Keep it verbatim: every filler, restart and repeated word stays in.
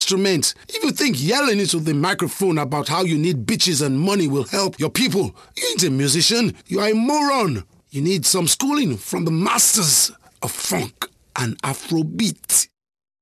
instruments. If you think yelling into the microphone about how you need bitches and money will help your people, you ain't a musician. You are a moron. You need some schooling from the masters of funk and Afrobeat.